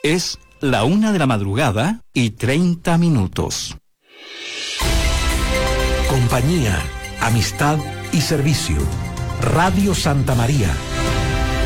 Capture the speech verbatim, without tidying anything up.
Es la una de la madrugada y treinta minutos. Compañía, amistad y servicio. Radio Santa María,